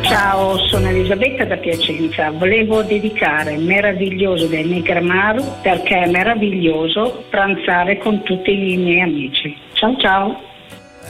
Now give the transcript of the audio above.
Ciao, sono Elisabetta da Piacenza. Volevo dedicare Meraviglioso dei Negramaru perché è meraviglioso pranzare con tutti i miei amici. Ciao ciao!